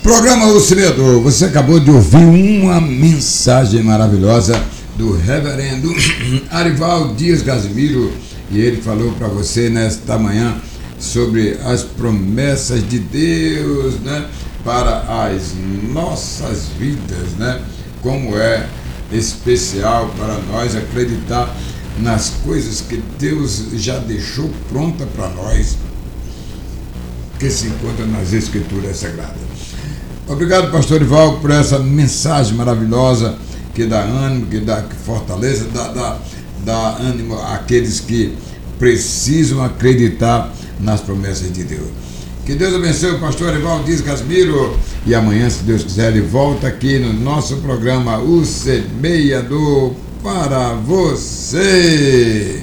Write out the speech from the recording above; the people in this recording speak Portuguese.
Programa O Semeador, você acabou de ouvir uma mensagem maravilhosa do reverendo Arivaldo Dias Casimiro, e ele falou para você nesta manhã sobre as promessas de Deus, né, para as nossas vidas, né, como é especial para nós acreditar nas coisas que Deus já deixou pronta para nós, que se encontra nas Escrituras Sagradas. Obrigado, pastor Ivaldo, por essa mensagem maravilhosa que dá ânimo, que fortaleza, dá ânimo àqueles que precisam acreditar nas promessas de Deus. Que Deus abençoe o pastor Ivaldo Dias Casimiro, e amanhã, se Deus quiser, ele volta aqui no nosso programa O Semeador para você.